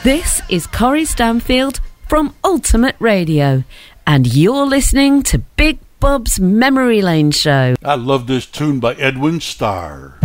This is Corrie Stanfield from Ultimate Radio, and you're listening to Big Bob's Memory Lane Show. I love this tune by Edwin Starr.